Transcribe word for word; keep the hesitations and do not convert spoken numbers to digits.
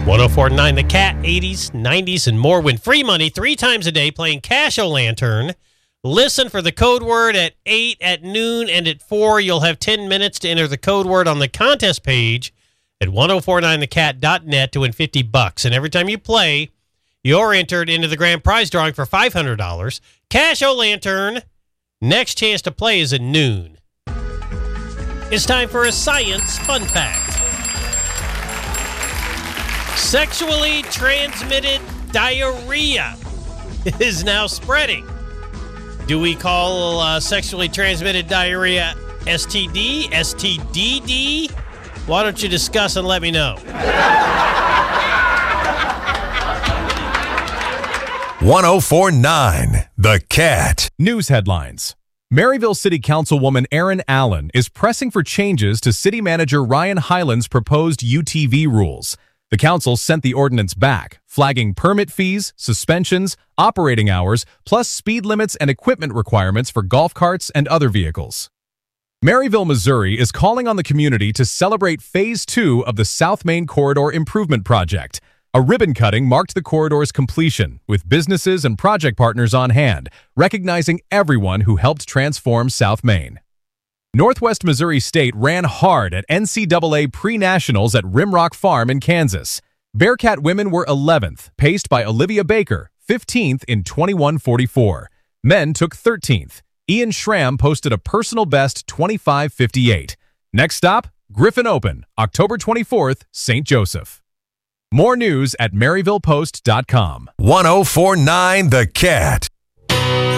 one oh four point nine The Cat, eighties, nineties, and more. Win free money three times a day playing Cash-O-Lantern. Listen for the code word at eight, at noon, and at four. You'll have ten minutes to enter the code word on the contest page at ten forty-nine the cat dot net to win fifty bucks. And every time you play, you're entered into the grand prize drawing for five hundred dollars. Cash-O-Lantern. Next chance to play is at noon. It's time for a science fun fact. Sexually transmitted diarrhea is now spreading. Do we call uh, sexually transmitted diarrhea S T D, S T D D? Why don't you discuss and let me know? ten forty-nine The Cat. News headlines. Maryville City Councilwoman Erin Allen is pressing for changes to City Manager Ryan Hyland's proposed U T V rules. The council sent the ordinance back, flagging permit fees, suspensions, operating hours, plus speed limits and equipment requirements for golf carts and other vehicles. Maryville, Missouri is calling on the community to celebrate Phase two of the South Main Corridor Improvement Project. A ribbon cutting marked the corridor's completion, with businesses and project partners on hand, recognizing everyone who helped transform South Main. Northwest Missouri State ran hard at N C double A pre-nationals at Rimrock Farm in Kansas. Bearcat women were eleventh, paced by Olivia Baker, fifteenth in twenty-one forty-four. Men took thirteenth. Ian Schramm posted a personal best twenty-five fifty-eight. Next stop, Griffin Open, October twenty-fourth, Saint Joseph. More news at maryville post dot com. ten forty-nine The Cat.